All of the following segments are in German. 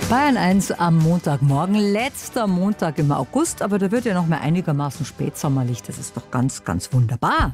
Bayern 1 am Montagmorgen, letzter Montag im August, aber da wird ja noch mal einigermaßen spätsommerlich. Das ist doch ganz, ganz wunderbar.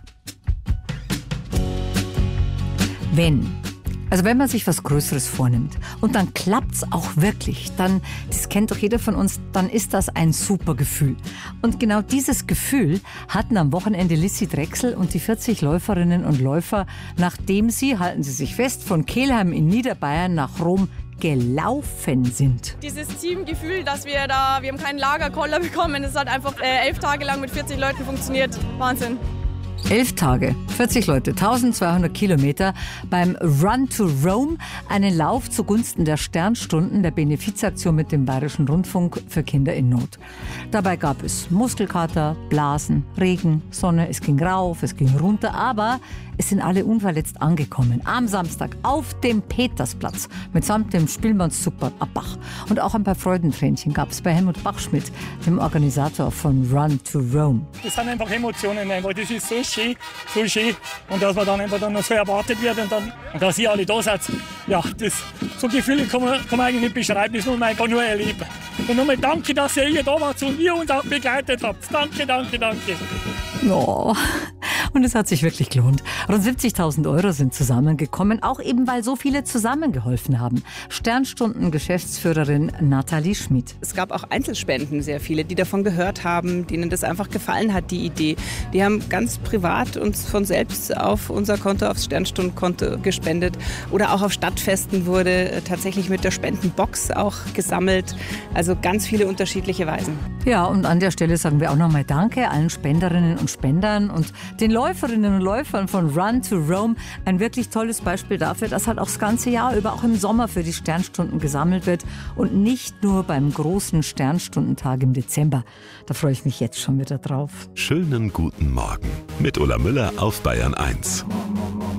Wenn man sich was Größeres vornimmt und dann klappt's auch wirklich, dann, das kennt doch jeder von uns, dann ist das ein super Gefühl. Und genau dieses Gefühl hatten am Wochenende Lissi Drechsel und die 40 Läuferinnen und Läufer, nachdem sie, halten Sie sich fest, von Kelheim in Niederbayern nach Rom gelaufen sind. Dieses Teamgefühl, dass wir haben keinen Lagerkoller bekommen, es hat einfach 11 Tage lang mit 40 Leuten funktioniert. Wahnsinn. 11 Tage, 40 Leute, 1200 Kilometer beim Run to Rome, einen Lauf zugunsten der Sternstunden der Benefizaktion mit dem Bayerischen Rundfunk für Kinder in Not. Dabei gab es Muskelkater, Blasen, Regen, Sonne, es ging rauf, es ging runter, aber es sind alle unverletzt angekommen. Am Samstag auf dem Petersplatz mitsamt dem Spielmannszug Bad Abbach. Und auch ein paar Freudentränchen gab es bei Helmut Bachschmidt, dem Organisator von Run to Rome. Das sind einfach Emotionen, das ist so schön. Und dass man dann einfach noch so erwartet wird und dass ihr alle da seid. Ja, so Gefühle kann man eigentlich nicht beschreiben, das muss man einfach nur erleben. Und nochmal danke, dass ihr hier da wart und ihr uns auch begleitet habt. Danke. Oh. Und es hat sich wirklich gelohnt. Rund 70.000 Euro sind zusammengekommen, auch eben, weil so viele zusammengeholfen haben. Sternstunden-Geschäftsführerin Nathalie Schmid. Es gab auch Einzelspenden, sehr viele, die davon gehört haben, denen das einfach gefallen hat, die Idee. Die haben ganz privat uns von selbst auf unser Konto, aufs Sternstundenkonto gespendet. Oder auch auf Stadtfesten wurde tatsächlich mit der Spendenbox auch gesammelt. Also ganz viele unterschiedliche Weisen. Ja, und an der Stelle sagen wir auch nochmal Danke allen Spenderinnen und Spendern und den Läuferinnen und Läufern von Run to Rome. Ein wirklich tolles Beispiel dafür, dass halt auch das ganze Jahr über, auch im Sommer, für die Sternstunden gesammelt wird und nicht nur beim großen Sternstundentag im Dezember. Da freue ich mich jetzt schon wieder drauf. Schönen guten Morgen mit Ulla Müller auf Bayern 1.